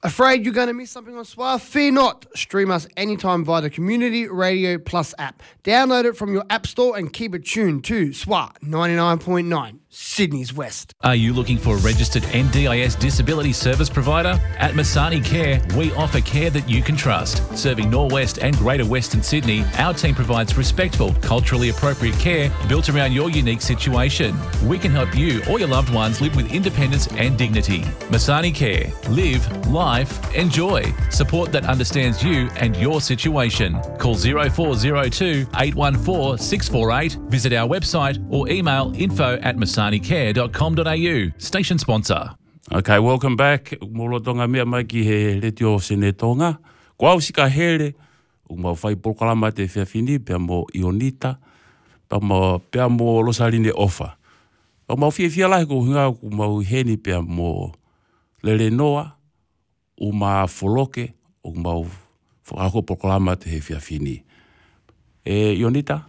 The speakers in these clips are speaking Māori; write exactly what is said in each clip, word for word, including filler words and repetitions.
Afraid you're going to miss something on S W A? Fear not. Stream us anytime via the Community Radio Plus app. Download it from your app store and keep it tuned to S W A ninety-nine point nine, Sydney's West. Are you looking for a registered N D I S disability service provider? At Masani Care, we offer care that you can trust. Serving Norwest and Greater Western Sydney, our team provides respectful, culturally appropriate care built around your unique situation. We can help you or your loved ones live with independence and dignity. Masani Care. Live, life, enjoy. Support that understands you and your situation. Call zero four zero two, eight one four, six four eight. Visit our website or email info at masani care dot com dot a u. Station sponsor. Okay, welcome back. Molotonga mea mai ki he retio sene tonga. Kwa usika hele, umau fai pokalama te whiawhini, pia mo Ionita, pia mo, pia mo Rosaline Ofa. O mau fia fia lai ko hinga ku mau heni pia mo Lele Noa, o ma Foloke, o mau whakako pokalama te he whiawhini. E Ionita?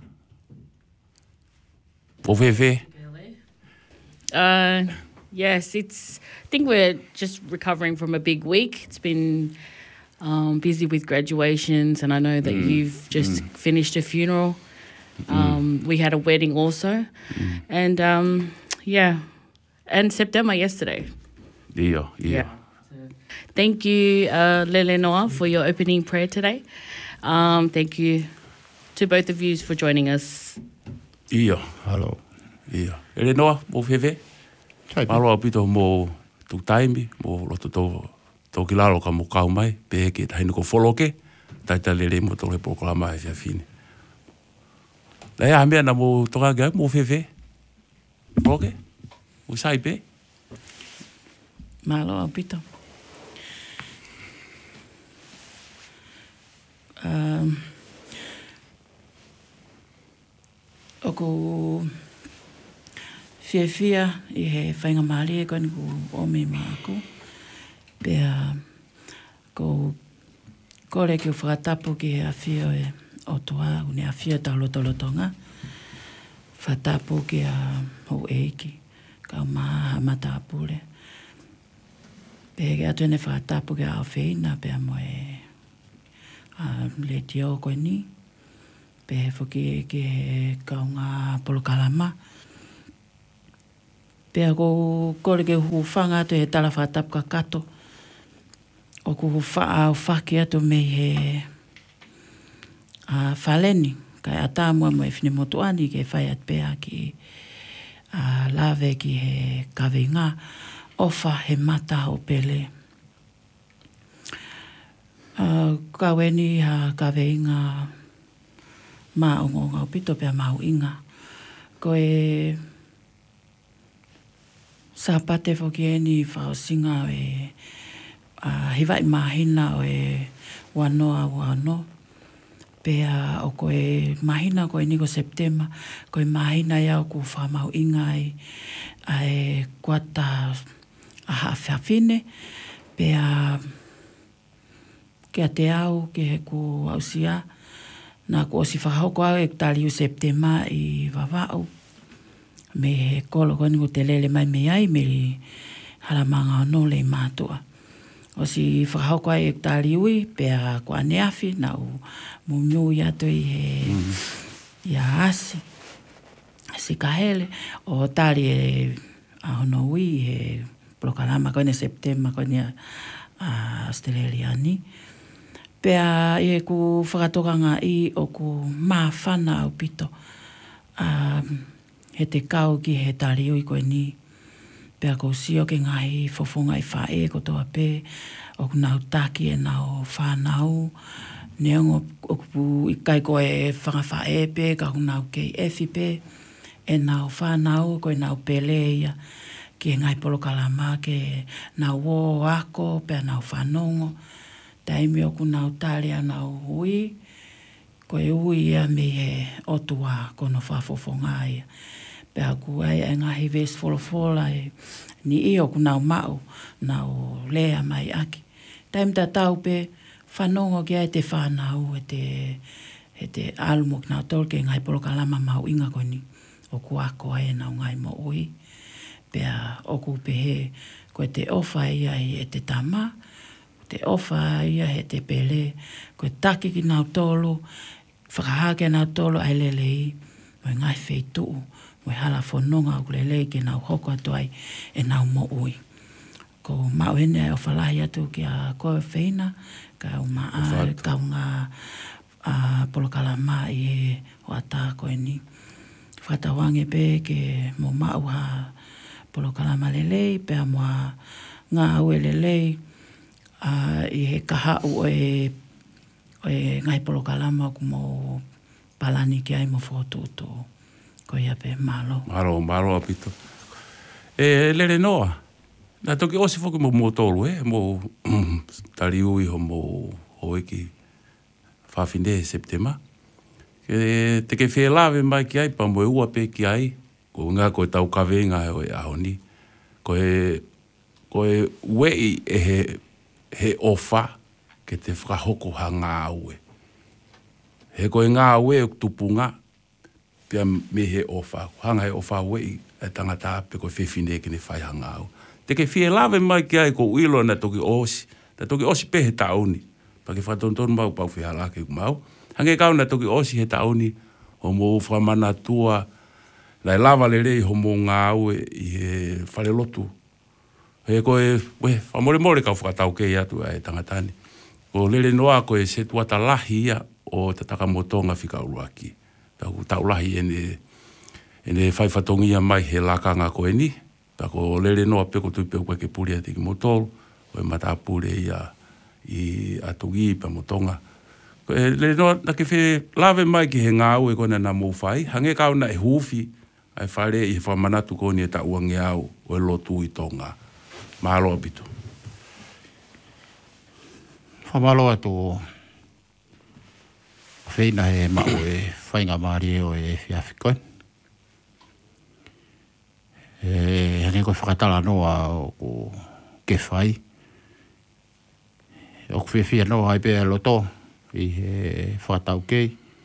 O wewe? Uh, yes, it's. I think we're just recovering from a big week. It's been um, busy with graduations, and I know that mm. you've just mm. finished a funeral. Um, mm. We had a wedding also, mm. and um, yeah, and September yesterday. Yeah, yeah. yeah. Thank you, uh, Lele Noa, for your opening prayer today. Um, thank you to both of you for joining us. Yeah, hello. Yeah. Ele noa, mo fewe. Malo apito mo tu taimi, mo loto to to kilalo ka mo kau mai, pe ke taino ko foloke, taita lele mo to le poklama e fiafine. La ya mea na mo toka ga mo fewe. Foloke? O sai pe? Malo apito. Um, Oku fia fia I he whainga maari e koe ni ku ome māku. Pea ko kore ki o whakatapu ki he awhia e otoa, une awhia talo tolo tonga. Whakatapu ki a hou eiki, ka maha matapure. Pea ke atu ene whakatapu ki a awhina, pea mo e le tio koe ni. Pea whuki ki he kaunga polokalama. Pea ko kore ke huwhanga atu he tala whatapu ka kato. O ku huwha au whaki atu me he uh, whaleni. Kai ata mua mo e whine motuani ke whai at pea ki uh, lawe ki he kawinga. Ofa he mata o pele. Uh, kaweni ha kawinga maongo ngau pito pea mau inga. Ko e sapate foki e ni whaosinga o e uh, hiwai mahina o e wanoa wano. Pea o koe mahina koe niko September, koe mahina iau ku whamau inga i ai kuata aha whiawhine. Pea kia te au ke he ku ausia. Nā ku osi whahauko au e tali u September i wawau. Me he kolo koe niko te lele mai me ai me li halamanga o no le mātua. O si whakahauko ai e tali ui, pēa kua neafi, na u mumiu i atu i he mm. ia asi. Si ka hele, o tali e ahono ui, he plokalama koe ne September, koe ne Australiani. Pēa i e ku whakatokanga i o ku mawhana au pito. Um, he te kau ki he tali ui koe ni. Pea ko sio ke ngai fofonga I whae ko toa pē, o nau taki e nau whanau, neongo o kupu I kai ko e whanga whae pē, ka nau kei efi pē, e nau whanau, ko e nau pele ia, ki e ngai polokalama, ke nau o ako, pea nau whanongo, taimi o ku nau talia nau hui, ko e hui ia me he otua kono whafofonga ia. Pea ku ai e ngahi ves folofola e ni i o ku nau mau, nau lea mai aki. Taim ta tau pe whanongo ki ai te whanau e te, e te alumuk nau tolke ngai polokalama mau inga koni. O ku ako ai e nau ngai mo ui. Pea o ku pe he, ko e te ofa i ai e te tama, te ofa ia he te pele, ko take ki nau tolo, whakahake nau tolo ai lelei, mo ngai wheitu, mo hala whanonga o lelei ke nau hoko atuai e nau mo ui. Ko mau hene ai o whalahi atu ki a koe whina, ka o maa, ka o ngā uh, polokala mai e o ata koe ni. Whatawange pe ke mo mau ha polokala ma lelei, pe a mua ngā ue lelei, uh, i he kaha o e, o e ngai polokala ma ku mo palani ki ai mo whotutu. Ko ia pe malo. Malo, malo apito. E lele noa. Nā toki osi whoki mo mo tolu e, mo tari ui ho mo hoeki whawhinde septema. Ke te ke whea lawe mai ki ai, pa mo e ua pe ki ai, ko ngā koe tau kawenga e o e ahoni. Ko e, ko e wei e he, he ofa ke te whakahoko ha ngā ue. He koe ngā ue o tupunga, pia me he ofa. Hanga he ofa wei e tangata pe koe whewhine ki ne whai ha ngā ue. Te ke whie lawe mai ki ai ko uilo na toki osi. Na toki osi pe he tauni. Pa ke whatontonu mau pau whihalake ku mau. Hange kau na toki osi he tauni. Ho mo whamana tua. Lai lava le rei ho mo ngā ue i he whare lotu. He koe, we, whamore more kau whakatau kei atu e tangatani. Ko lere noa koe se tuata lahi ia o te takamotonga whika uruaki. Tau tau lahi ene, ene whaifatongia mai he lakanga koe ni. Tako lere noa peko tui peko ke puri ati ki motolu, o e mata pure ia i atugi pa motonga. Ko e lere noa na ke whi lawe mai ki he ngā ue kona na mou whai, hange kau na e hufi, ai whare i he whamanatu koni e ta uangi au, o e lotu i tonga. Mahalo apitu. Whamalo atu whina he mau e whainga maari o e whiawhikoen. E hane koe whakatala noa o ko ke whai. O ku whiwhia noa ai pēr loto i he whakatau kei.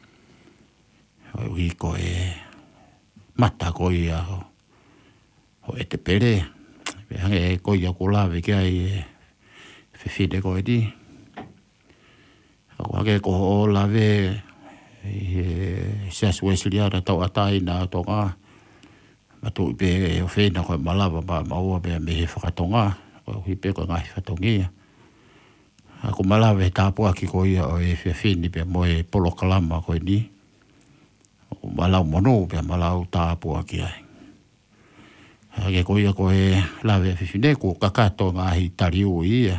O i koe mata koe a o, o e te pere. Pe hange e koe a ko lawe ki ai e whiwhine koe di. O hange ko o lawe i he Sias Wesley ara tau atai na tonga. Atu i pe e o whena koe malawa ma maua pe me he whakatonga. Koe hui pe koe ngai whatongia. Ako malawa he tāpua ki koe ia o e whiawhini pe mo e polo kalama koe ni. O malau mono pe malau tāpua ki ai. Hake koe ia koe lawe whiwhine ko kakato ngahi tariu ia.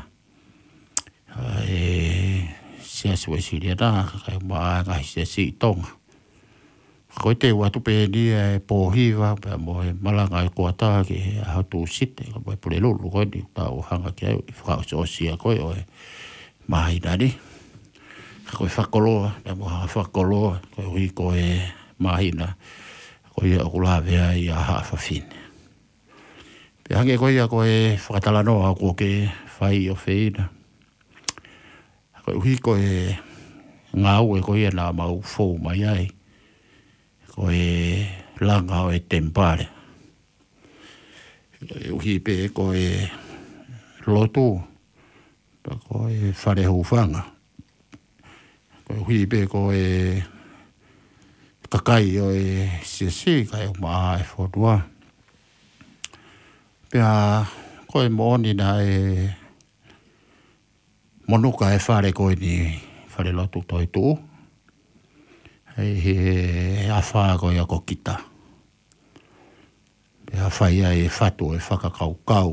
E Sias Wesley ana kai maa ngahi siasi i tonga. Koe te watu pe ni e pōhiwa, pe mo e malanga e koata ki e hatu site, ka mo e pule lulu koe ni, tau hanga ki au, i whakao osia koe o e mahina ni. Koe whakoloa, pe mo ha whakoloa, koe hui koe mahina, koe ia okulawea i a hawhawhine. Pe hange koe ia koe whakatalanoa koe ke whai o whina. Koe hui koe ngau e koe ia nā mau fōu mai ai. Ko e langa o e tempare. E uhi pe ko e lotu. Ko e whare hufanga. Ko e uhi pe ko e kakai o e siasi, kai o maa e whodua. Pea ko e mooni na e monuka e whare ko e ni whare lotu toi tuu. Hei he awha ko ia ko kita. Pe awha ia e whatu e whakakau kau.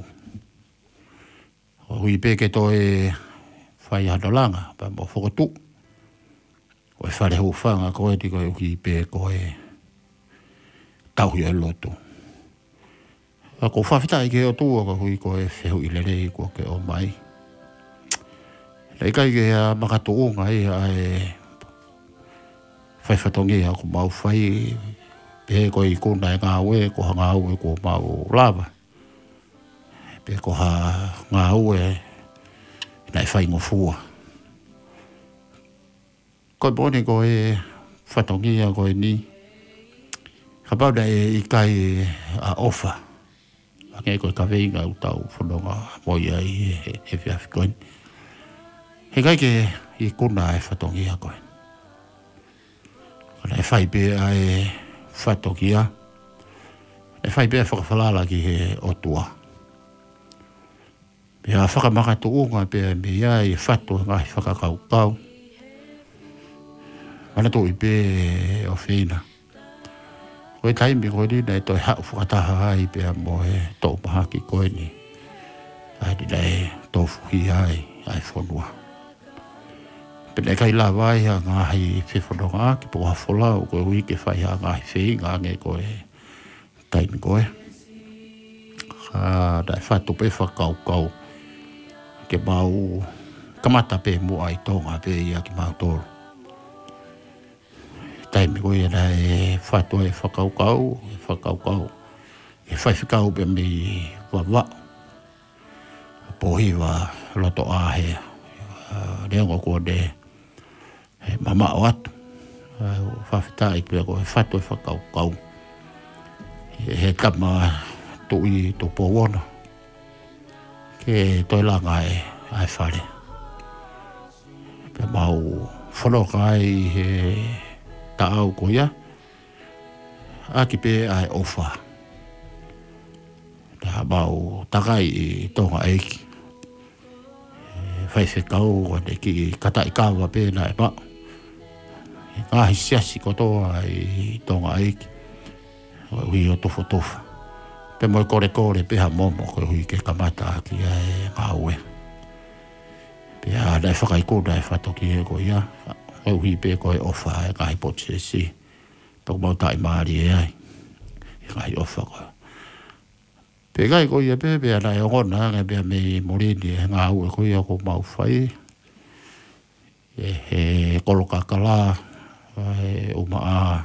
O hui peke to e whai hanolanga, pa mo whakotu. O e whare hufanga ko e tiko e hui pe ko e tauhi o lotu. A ko whawhitai ke o tua ko hui ko e whehu i lerei ko ke o mai. Lei kai ke a makatuunga i a e whai whatongi a ko mau whai pe ko i kuna e ngā ue, ko ha ngā ue ko mau lava. Pe ko ha ngā ue nai whai ngofua. Ko i boni ko e whatongi a ko e ni. Ka pauda e i kai a ofa. Ngai ko i ka veinga u tau whanonga moi ai e whiawhikoen. He kai ke I kuna e whatongia koe. Kana e whai pe ai whatongia. E whai pe whakawhalala ki he otua. Pea whakamaka tuunga pe me ia e whato ngai whakakaukau. Mana tō I pe o whina. Koe taimi koe ni nei toi hau whakataha ai pea mo he tō maha ki koe ni. Ai ni nei tō fuhi ai ai whanua. Pene kai la vai a ngā hei whewhanonga ki po hafola o koe hui ke whai a ngā hei whi ngā nge koe taimi koe. Ka dai whatu pe whakaukau ke mau kamata pe mua I tonga pe ia ki mau tōru. Taimi koe e nei whatu e whakaukau, e whakaukau. E whaiwhikau pe mi wawa. Pohi wa loto āhea. Reongo kua de he mama o atu. Whawhitai pia ko he whatu e whakaukau. He tama tui tō pōwona. Ke toi langa e ai whare. Pia mau whanoka ai he taau ko ia. Aki pe ai ofa. Nā mau takai I tonga eiki. Whai whekau o te ki kata I kawa pēna e pa. Ngāhi siasi kotoa I tonga eiki. Hui o tofu tofu. Pe moi kore kore peha momo koe hui ke kamata ki e ngāue. Pea nei whakai kūna e whatoki e ko ia. Hui pe koe ofa e ngāhi pote si. Pau mau tai maari e ai. E ngāhi ofa koe. Pe gai ko ia pe pe ana e ngona nge pe me morini e ngā ue ko ia ko mau whai. E he koloka kala, e uma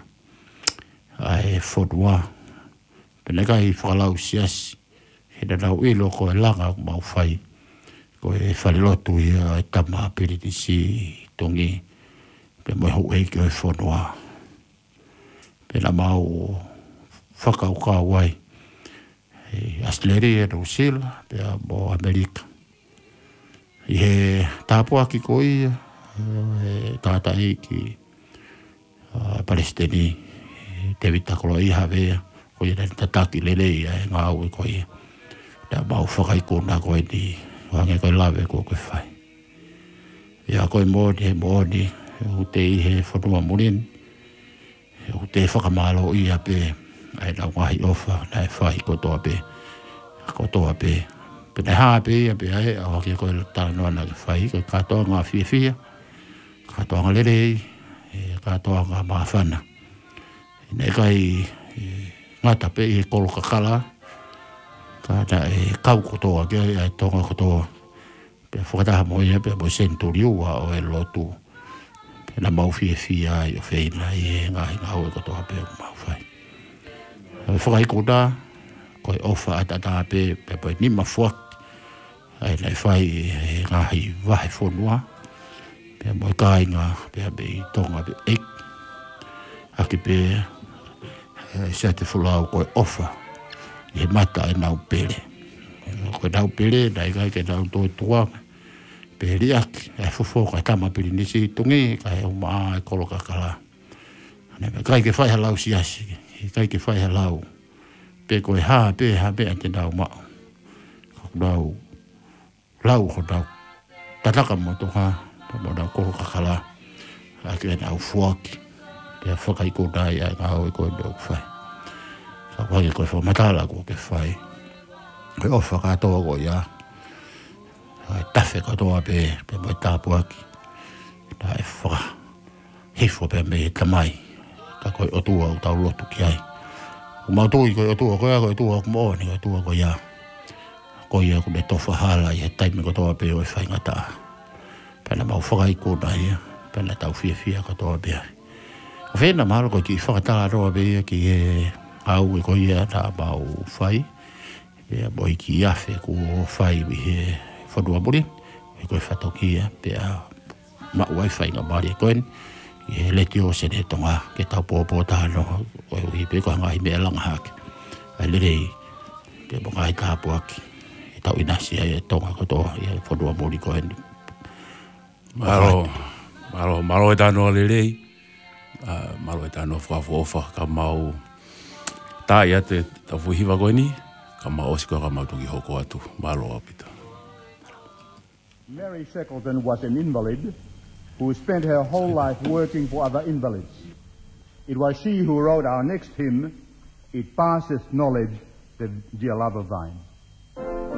a, e whodua. Pene gai whakalau siasi, he na nau ilo ko e langa ko mau whai. Ko e whalilotu ia e tama piriti si tongi. Pe moi hau eiki o e whodua. Pena mau whakaukau wai. E Australia e New Zealand, pea mo Amerika. I he tāpua ki ko ia, e tātai ki uh, Palestini, te vitakolo I hawea, ko ia nani tataki lelei e ngā ue ko ia. Pea mau whakai kōna koe ni, wange koe lawe ko koe whai. Ia koe mōni he mōni, hu te I he whanua murin, hu te whakamalo ia pe, ai nau ngahi ofa, nai whahi kotoa pe, kotoa pe. Pe nei haa pe ia pe ai, au haki koe tala noa na ki whahi, koe katoa ngā fia fia, katoa ngā lerei, katoa ngā maafana. Nei kai ngata pe I kolo kakala, kata e kau kotoa, kia ai tonga kotoa. Pe whakataha mo ia pe mo senturi ua o e lotu. Pe na mau fia fia ai o whina I e ngā ngā ue kotoa pe o mau whai. Whakai kūna, koe ofa atata pe, pe poi nima fuak, ai nei whai e ngahi wahe whonua, pe moi kai ngā, pe abe I tonga pe eik, aki pe, se te whulau koe ofa, I he mata e nau pere. Koe nau pere, nei kai ke nau toi tuanga, pe riaki, e fufoka e tama piri nisi tungi, kai o maa e kolo kakala. Nei kai ke whai halau siasi, kai ke whai halau. Pe koe haa pe haa pe ante nau mao. Nau lau ko nau tataka mo toka, pe mo nau koro kakala. Ake nau fuaki. Pe whakai ko nai a ngā hoi koe nau whai. Ka whai koe whamatala ko ke whai. Koe ofa katoa ko ia. Ai tafe katoa pe, pe mo tāpuaki. Nā e whaka. Hifo pe me he tamai. Ka koe otua o tau lotu ki ai. Ko mau tui koe otua koe a koe otua ko mooni koe otua koe ia. Koe ia ko me tofa hala I he taimi kotoa pe o e whaingata. Pena mau whakai kōna ia. Pena tau fia fia kotoa pe ai. Ko whena mahalo koe ki whakatala roa pe ia ki e au e koe ia nā mau whai. Pea moi ki afe ko whai mi he whanua muri. E koe whatoki ia. Pea mau ai whainga maari e koen. I he leti o se ne tonga ke tau pōpō tāno o i pe ko ngai me langa hake. Ai lerei pe mo ngai tāpu aki. E tau inasi ai e tonga kotoa i e whanua mori ko heni. Malo, malo, malo e tano le lei. Malo e tano whakafofa ka mau tā ia te tawhiwa koe ni, ka mau osiko ka mau tuki hoko atu. Malo apita. Mary Shackleton was an invalid who spent her whole life working for other invalids. It was she who wrote our next hymn, It Passeth Knowledge, the Dear Love of Thine.